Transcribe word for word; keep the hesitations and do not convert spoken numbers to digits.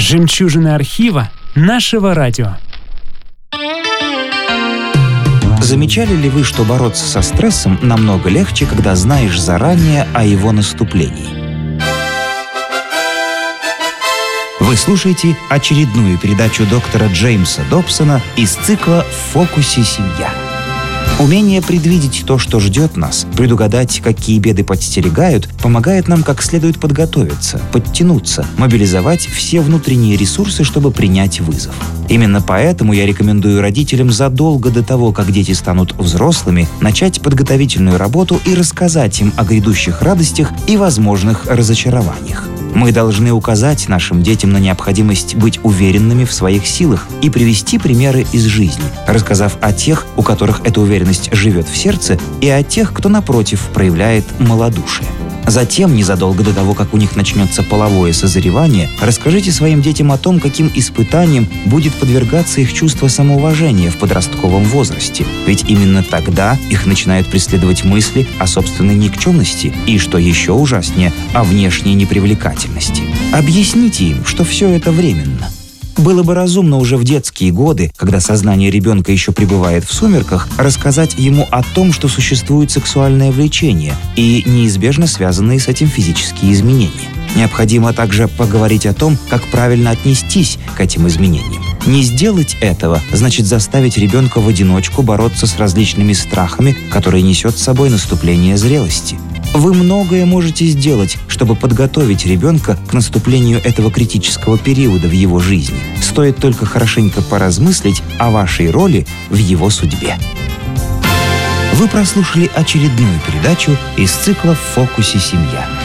Жемчужины архива нашего радио. Замечали ли вы, что бороться со стрессом намного легче, когда знаешь заранее о его наступлении? Вы слушаете очередную передачу доктора Джеймса Добсона из цикла «В фокусе семья». Умение предвидеть то, что ждет нас, предугадать, какие беды подстерегают, помогает нам как следует подготовиться, подтянуться, мобилизовать все внутренние ресурсы, чтобы принять вызов. Именно поэтому я рекомендую родителям задолго до того, как дети станут взрослыми, начать подготовительную работу и рассказать им о грядущих радостях и возможных разочарованиях. Мы должны указать нашим детям на необходимость быть уверенными в своих силах и привести примеры из жизни, рассказав о тех, у которых эта уверенность живет в сердце, и о тех, кто, напротив, проявляет малодушие. Затем, незадолго до того, как у них начнется половое созревание, расскажите своим детям о том, каким испытаниям будет подвергаться их чувство самоуважения в подростковом возрасте. Ведь именно тогда их начинают преследовать мысли о собственной никчемности и, что еще ужаснее, о внешней непривлекательности. Объясните им, что все это временно. Было бы разумно уже в детские годы, когда сознание ребенка еще пребывает в сумерках, рассказать ему о том, что существует сексуальное влечение и неизбежно связанные с этим физические изменения. Необходимо также поговорить о том, как правильно отнестись к этим изменениям. Не сделать этого значит заставить ребенка в одиночку бороться с различными страхами, которые несет с собой наступление зрелости. Вы многое можете сделать, чтобы подготовить ребенка к наступлению этого критического периода в его жизни. Стоит только хорошенько поразмыслить о вашей роли в его судьбе. Вы прослушали очередную передачу из цикла «В фокусе семья».